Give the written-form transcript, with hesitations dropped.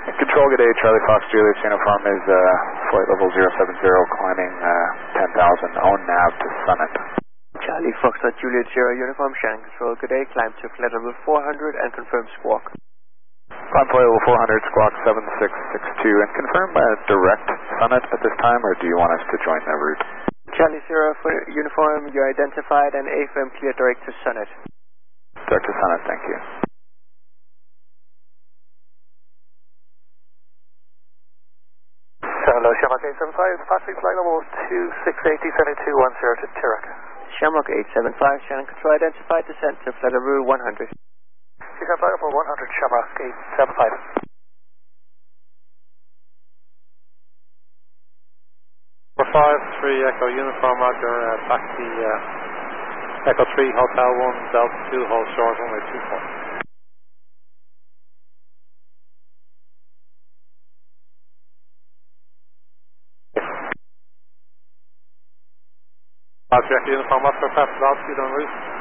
Control, good day. Charlie Fox Julius uniform is flight level 070, climbing 10,000, own nav to Summit. Charlie Fox Juliet 0 uniform, Shannon Control, good day. Climb to flight level 400 and confirm squawk. Climb flight level 400, squawk 7662, and confirm direct Summit at this time, or do you want us to join the route? Charlie 0 for uniform, you're identified and AFM clear direct to Summit. Direct to Summit, thank you. Hello, Shamrock 875, passing flight level 268, descending 210 to Tirek. Shamrock 875, Shannon Control, identified, descent to flight level 100. Descent flight level 100, Shamrock 875. 453 Echo Uniform, Roger, taxi Echo 3, Hotel 1, Delta 2, hold short, runway 24. Roger, Echo Uniform, what's our fast altitude en route?